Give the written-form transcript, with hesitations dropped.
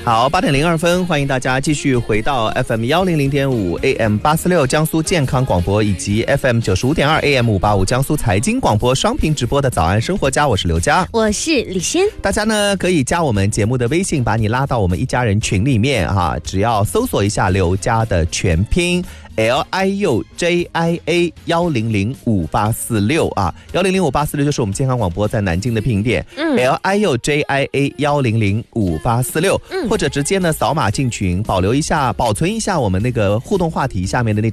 好，8:02，欢迎大家继续回到 FM 100.5 AM 846江苏健康广播以及 FM 95.2 AM 585江苏财经广播双屏直播的早安生活家，我是刘佳， 我是李欣。 大家呢可以加我们节目的微信，把你拉到我们一家人群里面哈，只要搜索一下刘佳的全拼。LIUJIA 1005846啊，1005846就是我们健康广播在南京的拼音点，LIUJIA 1005846，或者直接呢扫码进群，保存一下我们那个互动话题下面的那